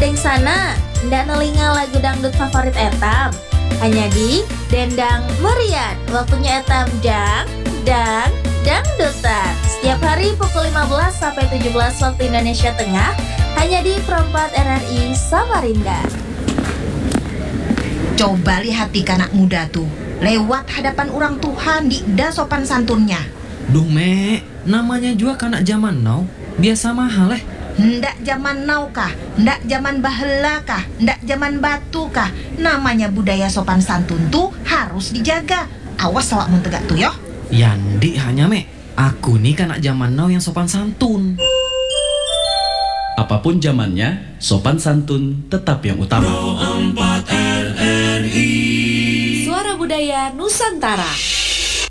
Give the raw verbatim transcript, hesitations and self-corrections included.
Deng sana, ndak nelinga lagu dangdut favorit etam. Hanya di Dendang Merian. Waktunya etam dang, dang, dangdutan. Setiap hari pukul lima belas sampai tujuh belas waktu Indonesia Tengah. Hanya di Perempat R R I Samarinda. Coba lihat di anak muda tuh, lewat hadapan orang Tuhan di da sopan santunnya. Duh me, namanya juga kanak zaman now, biasa mahal eh. Ndak zaman now kah, ndak zaman bahela kah, ndak zaman batu kah. Namanya budaya sopan santun tuh harus dijaga. Awas awak mun tegak tuh yo. Yandi hanya me, aku nih kanak zaman now yang sopan santun. Apapun zamannya, sopan santun tetap yang utama. Pro empat R R I Suara Budaya Nusantara.